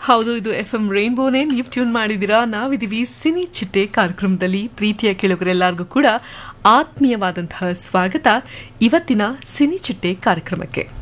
ಹೌದು, ಇದು FM ರೈನ್ಬೋನೇ. ನೀವು ಟ್ಯೂನ್ ಮಾಡಿದ್ದೀರಾ. ನಾವಿದ್ದೀವಿ ಸಿನಿ ಚಿಟ್ಟೆ ಕಾರ್ಯಕ್ರಮದಲ್ಲಿ. ಪ್ರೀತಿಯ ಕೇಳುಗರೆಲ್ಲರಿಗೂ ಕೂಡ ಆತ್ಮೀಯವಾದಂತಹ ಸ್ವಾಗತ ಇವತ್ತಿನ ಸಿನಿ ಚಿಟ್ಟೆ ಕಾರ್ಯಕ್ರಮಕ್ಕೆ.